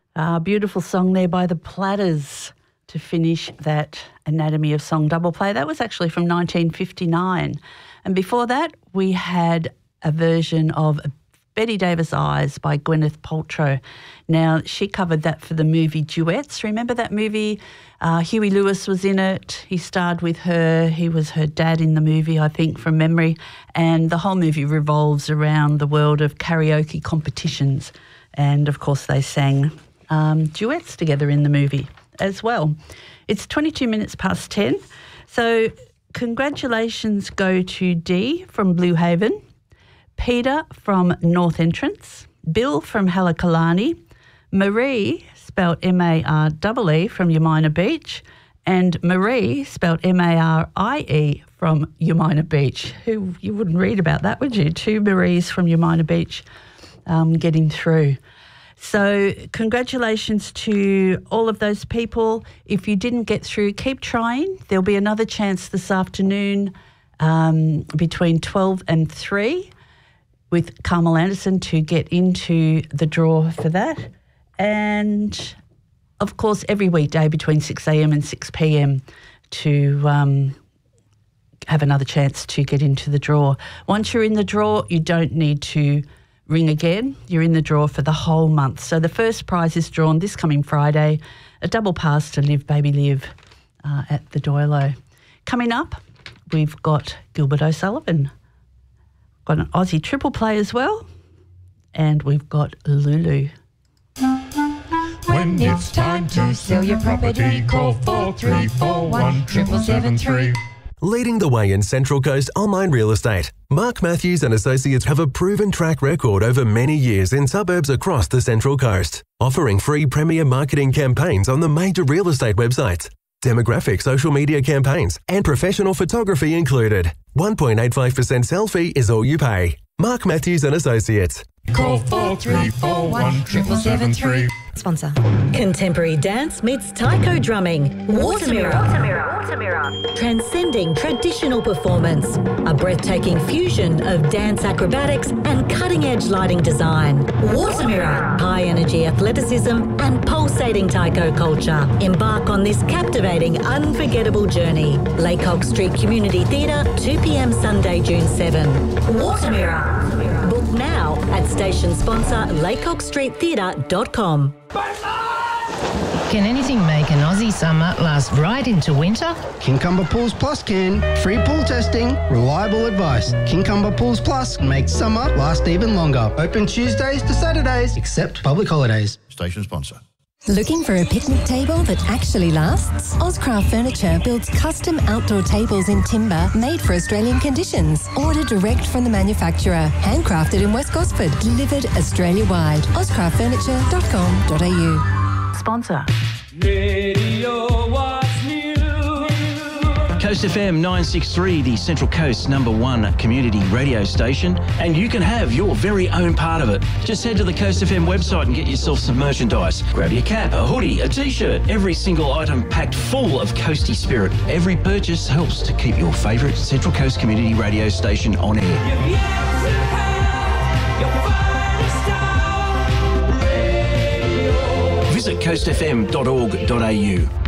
Beautiful song there by the Platters to finish that Anatomy of Song double play. That was actually from 1959. And before that, we had a version of Betty Davis Eyes by Gwyneth Paltrow. Now, she covered that for the movie Duets. Remember that movie? Huey Lewis was in it. He starred with her. He was her dad in the movie, I think, from memory. And the whole movie revolves around the world of karaoke competitions. And, of course, they sang duets together in the movie as well. It's 22 minutes past 10. So congratulations go to Dee from Blue Haven, Peter from North Entrance, Bill from Halakalani, Marie, spelled M-A-R-E-E, from Umina Beach, and Marie, spelled M-A-R-I-E, from Umina Beach. Who you wouldn't read about that, would you? Two Maries from Umina Beach getting through. So congratulations to all of those people. If you didn't get through, keep trying. There'll be another chance this afternoon between 12 and 3 with Carmel Anderson to get into the draw for that. And, of course, every weekday between 6 a.m. and 6 p.m. to have another chance to get into the draw. Once you're in the draw, you don't need to ring again. You're in the draw for the whole month. So the first prize is drawn this coming Friday, a double pass to Live Baby Live at the Doilo. Coming up, we've got Gilbert O'Sullivan. Got an Aussie triple play as well, and we've got Lulu. When it's time to sell your property, call 4341 7773. Leading the way in Central Coast online real estate, Mark Matthews and Associates have a proven track record over many years in suburbs across the Central Coast, offering free premier marketing campaigns on the major real estate websites, demographic social media campaigns, and professional photography included. 1.85% sell fee is all you pay. Mark Matthews and Associates. Call 4341 7773. Sponsor. Contemporary dance meets taiko drumming. Water Mirror. Transcending traditional performance. A breathtaking fusion of dance acrobatics and cutting-edge lighting design. Water Mirror. High-energy athleticism and pulsating taiko culture. Embark on this captivating, unforgettable journey. Laycock Street Community Theatre, 2 p.m. Sunday, June 7. Water Mirror. Book now at station sponsor laycockstreettheatre.com. Can anything make an Aussie summer last right into winter? Kincumber Pools Plus can. Free pool testing, reliable advice. Kincumber Pools Plus makes summer last even longer. Open Tuesdays to Saturdays, except public holidays. Station sponsor. Looking for a picnic table that actually lasts? Ozcraft Furniture builds custom outdoor tables in timber made for Australian conditions. Order direct from the manufacturer. Handcrafted in West Gosford. Delivered Australia-wide. ozcraftfurniture.com.au. Sponsor. Radio What's New. Coast FM 963, the Central Coast's #1 community radio station, and you can have your very own part of it. Just head to the Coast FM website and get yourself some merchandise. Grab your cap, a hoodie, a t-shirt, every single item packed full of coasty spirit. Every purchase helps to keep your favourite Central Coast community radio station on air. Visit coastfm.org.au.